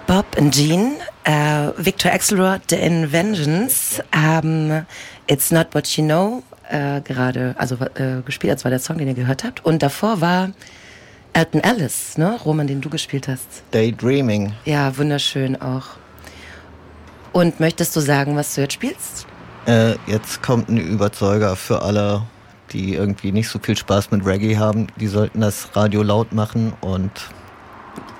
Bob and Jean, Victor Axelrod, The Inventions haben It's Not What You Know gespielt. Das war der Song, den ihr gehört habt. Und davor war Elton Ellis, ne? Roman, den du gespielt hast. Daydreaming. Ja, wunderschön auch. Und möchtest du sagen, was du jetzt spielst? Jetzt kommt ein Überzeuger für alle, die irgendwie nicht so viel Spaß mit Reggae haben. Die sollten das Radio laut machen und